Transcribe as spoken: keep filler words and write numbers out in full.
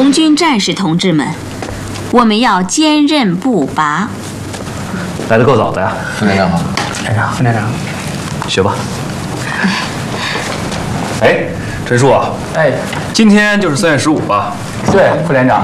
红军战士同志们，我们要坚韧不拔。 来的够早的呀， 副连长好。 连长，副连长， 学吧。哎，陈叔啊， 哎， 今天就是三月十五吧？ 对，副连长。